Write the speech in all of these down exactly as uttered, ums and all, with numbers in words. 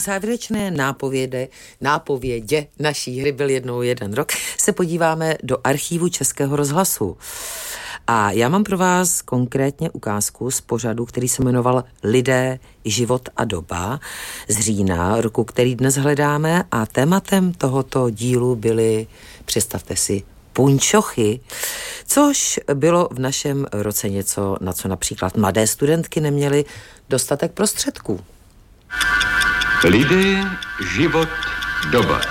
závěrečné nápovědě, nápovědě naší hry Byl jednou jeden rok se podíváme do archívu Českého rozhlasu. A já mám pro vás konkrétně ukázku z pořadu, který se jmenoval Lidé, život a doba z října roku, který dnes hledáme, a tématem tohoto dílu byly, představte si, punčochy, což bylo v našem roce něco, na co například mladé studentky neměly dostatek prostředků. Lidé, život, doba.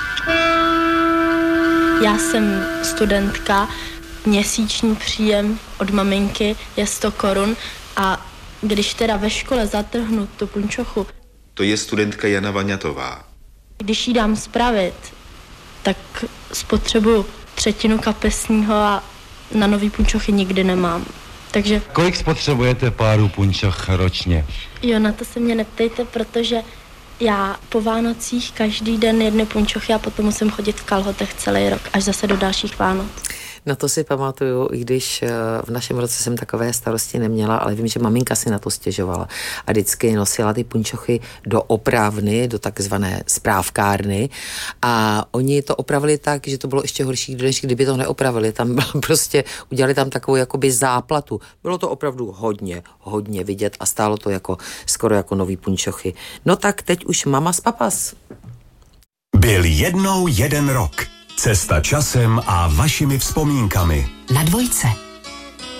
Já jsem studentka, měsíční příjem od maminky je sto korun a když teda ve škole zatrhnu tu punčochu... To je studentka Jana Vaňatová. Když ji dám spravit, tak spotřebuju třetinu kapesního a na nový punčochy nikdy nemám. Takže... Kolik spotřebujete páru punčoch ročně? Jo, na to se mě neptejte, protože já po Vánocích každý den jedny punčochy a potom musím chodit v kalhotech celý rok, až zase do dalších Vánoc. Na to si pamatuju, i když v našem roce jsem takové starosti neměla, ale vím, že maminka si na to stěžovala a vždycky nosila ty punčochy do opravny, do takzvané správkárny, a oni to opravili tak, že to bylo ještě horší, než kdyby to neopravili. Tam bylo prostě, udělali tam takovou jakoby záplatu. Bylo to opravdu hodně, hodně vidět a stálo to jako skoro jako nový punčochy. No tak teď už mama z papas. Byl jednou jeden rok. Cesta časem a vašimi vzpomínkami. Na dvojce.